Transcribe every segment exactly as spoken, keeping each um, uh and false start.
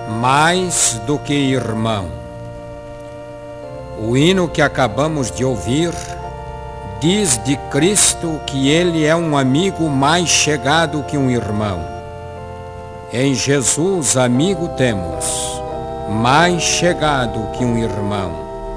Mais do que irmão. O hino que acabamos de ouvir diz de Cristo que Ele é um amigo mais chegado que um irmão. Em Jesus, amigo temos, mais chegado que um irmão.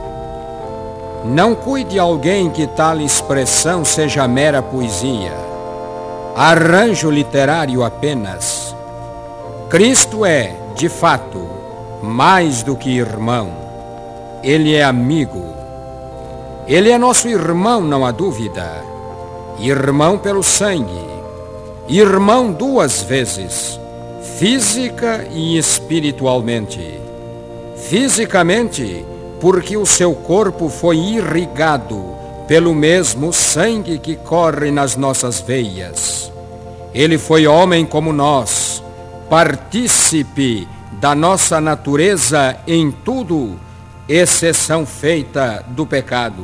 Não cuide alguém que tal expressão seja mera poesia, arranjo literário apenas. Cristo é, de fato, mais do que irmão. Ele é amigo. Ele é nosso irmão, não há dúvida. Irmão pelo sangue. Irmão duas vezes, física e espiritualmente. Fisicamente, porque o seu corpo foi irrigado pelo mesmo sangue que corre nas nossas veias. Ele foi homem como nós, partícipe da nossa natureza em tudo, exceção feita do pecado.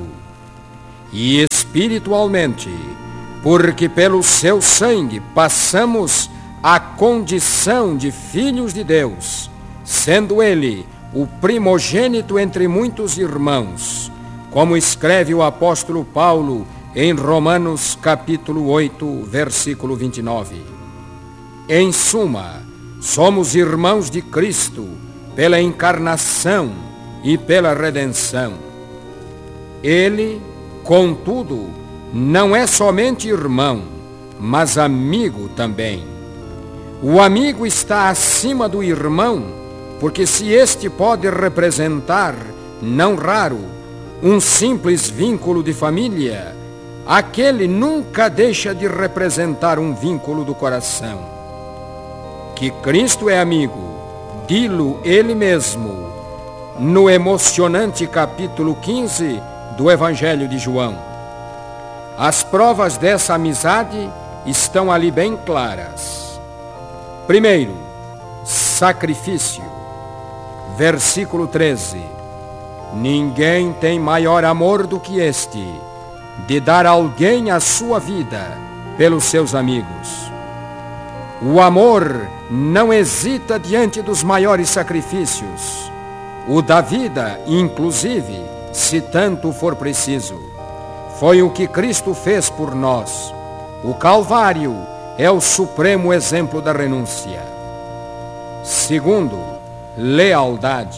E espiritualmente, porque pelo seu sangue passamos a condição de filhos de Deus, sendo ele o primogênito entre muitos irmãos, como escreve o apóstolo Paulo em Romanos capítulo oito, versículo vinte e nove. Em suma, somos irmãos de Cristo pela encarnação e pela redenção. Ele, contudo, não é somente irmão, mas amigo também. O amigo está acima do irmão, porque se este pode representar, não raro, um simples vínculo de família, aquele nunca deixa de representar um vínculo do coração. Que Cristo é amigo, dilo ele mesmo, no emocionante capítulo quinze do Evangelho de João. As provas dessa amizade estão ali bem claras. Primeiro, sacrifício. Versículo treze. Ninguém tem maior amor do que este, de dar alguém a sua vida pelos seus amigos. O amor não hesita diante dos maiores sacrifícios. O da vida, inclusive, se tanto for preciso. Foi o que Cristo fez por nós. O Calvário é o supremo exemplo da renúncia. Segundo, lealdade.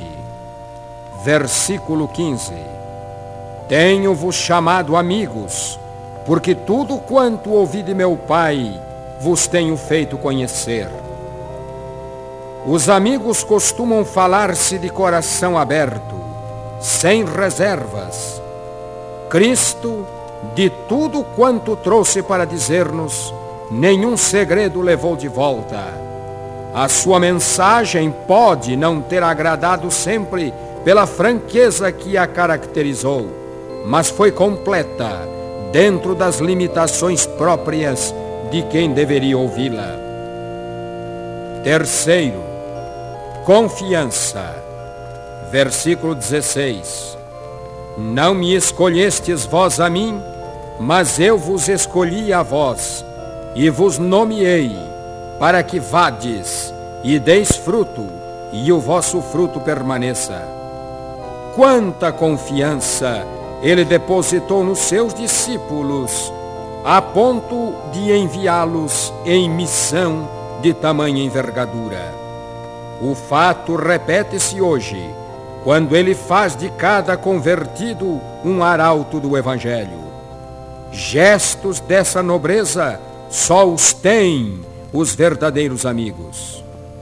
Versículo quinze. Tenho-vos chamado amigos, porque tudo quanto ouvi de meu Pai vos tenho feito conhecer. Os amigos costumam falar-se de coração aberto, sem reservas. Cristo, de tudo quanto trouxe para dizer-nos, nenhum segredo levou de volta. A sua mensagem pode não ter agradado sempre pela franqueza que a caracterizou, mas foi completa dentro das limitações próprias de quem deveria ouvi-la. Terceiro, confiança. Versículo dezesseis. Não me escolhestes vós a mim, mas eu vos escolhi a vós, e vos nomeei, para que vades e deis fruto, e o vosso fruto permaneça. Quanta confiança ele depositou nos seus discípulos, a ponto de enviá-los em missão de tamanha envergadura. O fato repete-se hoje, quando ele faz de cada convertido um arauto do Evangelho. Gestos dessa nobreza só os têm os verdadeiros amigos.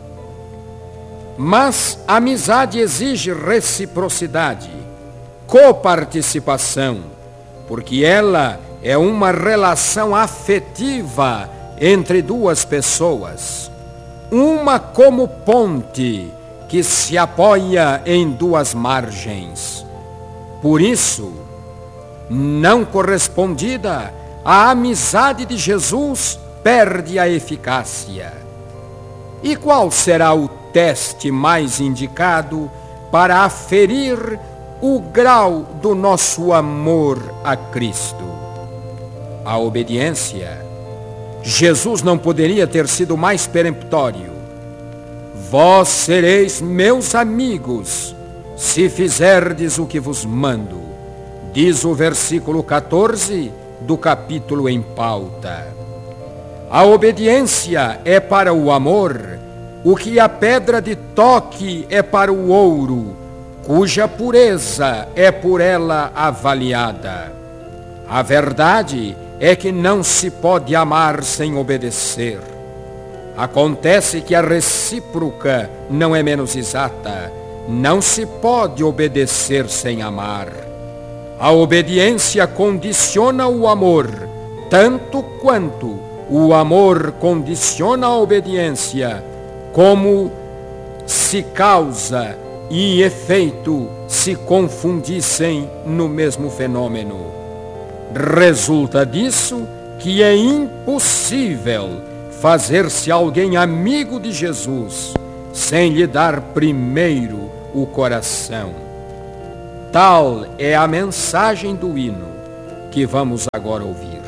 Mas a amizade exige reciprocidade, coparticipação, porque ela é uma relação afetiva entre duas pessoas, uma como ponte que se apoia em duas margens. Por isso, não correspondida, a amizade de Jesus perde a eficácia. E qual será o teste mais indicado para aferir o grau do nosso amor a Cristo? A obediência. Jesus não poderia ter sido mais peremptório. vós sereis meus amigos, se fizerdes o que vos mando, diz o versículo quatorze do capítulo em pauta. A obediência é para o amor o que a pedra de toque é para o ouro, cuja pureza é por ela avaliada. A verdade é que não se pode amar sem obedecer. Acontece que a recíproca não é menos exata. Não se pode obedecer sem amar. A obediência condiciona o amor, tanto quanto o amor condiciona a obediência, como se causa e efeito se confundissem no mesmo fenômeno. Resulta disso que é impossível fazer-se alguém amigo de Jesus sem lhe dar primeiro o coração. Tal é a mensagem do hino que vamos agora ouvir.